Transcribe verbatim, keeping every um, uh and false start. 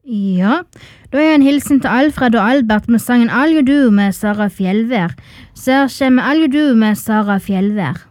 Ja, da er en hilsen til Alfred og Albert med sangen All You Do med Sara Fjellvær. Så her kommer All You Do med Sara Fjellvær.